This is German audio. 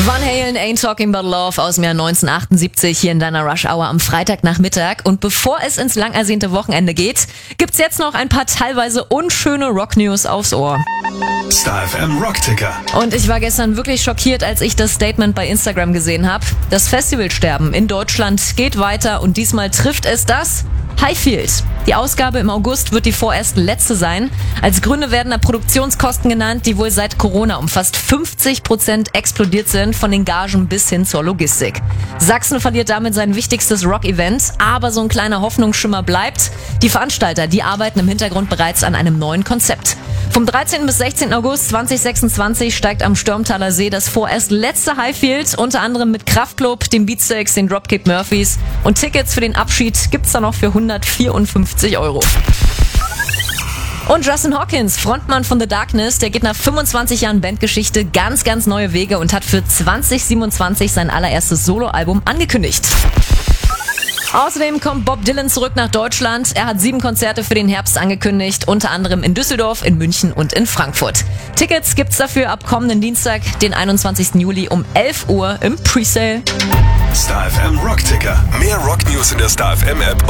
Van Halen, Ain't Talking About Love aus dem Jahr 1978 hier in deiner Rush Hour am Freitagnachmittag. Und bevor es ins lang ersehnte Wochenende geht, gibt's jetzt noch ein paar teilweise unschöne Rock-News aufs Ohr. Star FM Rockticker. Und ich war gestern wirklich schockiert, als ich das Statement bei Instagram gesehen habe. Das Festivalsterben in Deutschland geht weiter und diesmal trifft es das Highfield. Die Ausgabe im August wird die vorerst letzte sein. Als Gründe werden da Produktionskosten genannt, die wohl seit Corona um fast 50% explodiert sind, von den Gagen bis hin zur Logistik. Sachsen verliert damit sein wichtigstes Rock-Event, aber so ein kleiner Hoffnungsschimmer bleibt. Die Veranstalter, die arbeiten im Hintergrund bereits an einem neuen Konzept. Vom 13. bis 16. August 2026 steigt am Stürmtaler See das vorerst letzte Highfield, unter anderem mit Kraftklub, den Beatsteaks, den Dropkick Murphys, und Tickets für den Abschied gibt's da noch für 154 €. Und Justin Hawkins, Frontmann von The Darkness, der geht nach 25 Jahren Bandgeschichte ganz neue Wege und hat für 2027 sein allererstes Soloalbum angekündigt. Außerdem kommt Bob Dylan zurück nach Deutschland. Er hat 7 Konzerte für den Herbst angekündigt, unter anderem in Düsseldorf, in München und in Frankfurt. Tickets gibt's dafür ab kommenden Dienstag, den 21. Juli um 11 Uhr im Presale. Star FM Rockticker. Mehr Rocknews in der Star FM App.